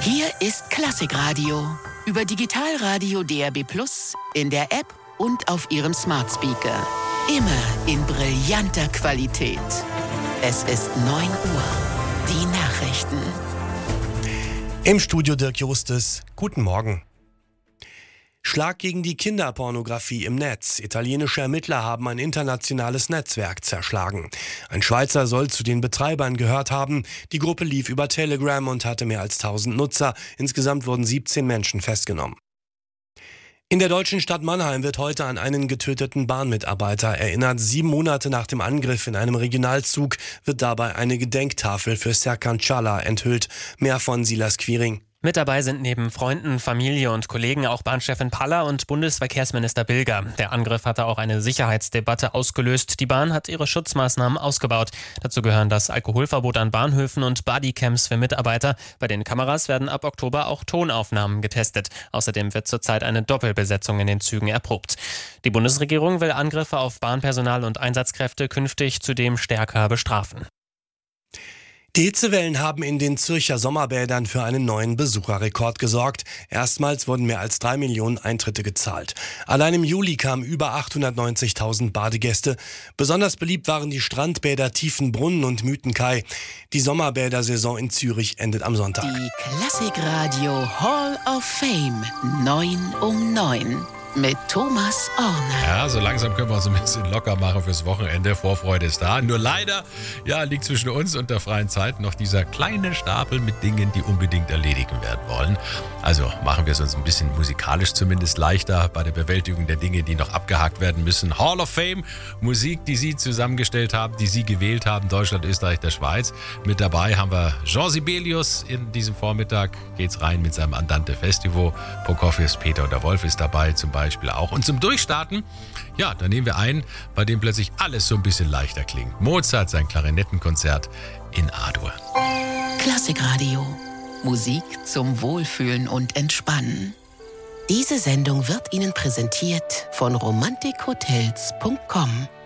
Hier ist Klassikradio. Über Digitalradio DAB+, in der App und auf Ihrem Smart Speaker. Immer in brillanter Qualität. Es ist 9 Uhr. Die Nachrichten. Im Studio Dirk Justus. Guten Morgen. Schlag gegen die Kinderpornografie im Netz. Italienische Ermittler haben ein internationales Netzwerk zerschlagen. Ein Schweizer soll zu den Betreibern gehört haben. Die Gruppe lief über Telegram und hatte mehr als 1000 Nutzer. Insgesamt wurden 17 Menschen festgenommen. In der deutschen Stadt Mannheim wird heute an einen getöteten Bahnmitarbeiter erinnert. 7 Monate nach dem Angriff in einem Regionalzug wird dabei eine Gedenktafel für Serkan Çağlar enthüllt. Mehr von Silas Quiring. Mit dabei sind neben Freunden, Familie und Kollegen auch Bahnchefin Paller und Bundesverkehrsminister Bilger. Der Angriff hatte auch eine Sicherheitsdebatte ausgelöst. Die Bahn hat ihre Schutzmaßnahmen ausgebaut. Dazu gehören das Alkoholverbot an Bahnhöfen und Bodycams für Mitarbeiter. Bei den Kameras werden ab Oktober auch Tonaufnahmen getestet. Außerdem wird zurzeit eine Doppelbesetzung in den Zügen erprobt. Die Bundesregierung will Angriffe auf Bahnpersonal und Einsatzkräfte künftig zudem stärker bestrafen. Die Hitzewellen haben in den Zürcher Sommerbädern für einen neuen Besucherrekord gesorgt. Erstmals wurden mehr als 3 Millionen Eintritte gezahlt. Allein im Juli kamen über 890.000 Badegäste. Besonders beliebt waren die Strandbäder Tiefenbrunnen und Mythenkai. Die Sommerbädersaison in Zürich endet am Sonntag. Die Klassikradio Hall of Fame 9 um 9 mit Thomas Orner. Ja, so langsam können wir uns ein bisschen locker machen fürs Wochenende. Vorfreude ist da. Nur leider liegt zwischen uns und der freien Zeit noch dieser kleine Stapel mit Dingen, die unbedingt erledigt werden wollen. Also machen wir es uns ein bisschen musikalisch zumindest leichter bei der Bewältigung der Dinge, die noch abgehakt werden müssen. Hall of Fame, Musik, die Sie zusammengestellt haben, die Sie gewählt haben, Deutschland, Österreich, der Schweiz. Mit dabei haben wir Jean Sibelius. In diesem Vormittag geht's rein mit seinem Andante Festival. Prokofjews, Peter und der Wolf ist dabei zum Beispiel auch. Und zum Durchstarten, da nehmen wir einen, bei dem plötzlich alles so ein bisschen leichter klingt. Mozart, sein Klarinettenkonzert in A-Dur. Klassikradio. Musik zum Wohlfühlen und Entspannen. Diese Sendung wird Ihnen präsentiert von romantikhotels.com.